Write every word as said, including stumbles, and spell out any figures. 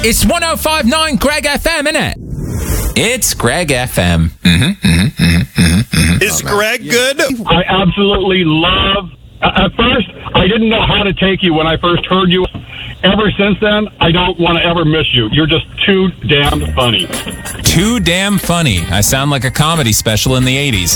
It's one oh five point nine Greg F M, innit? It's Greg F M. Mm-hmm, mm-hmm, mm-hmm, mm-hmm. Is Greg good? I absolutely love. At first, I didn't know how to take you when I first heard you. Ever since then, I don't want to ever miss you. You're just too damn funny. Too damn funny. I sound like a comedy special in the eighties.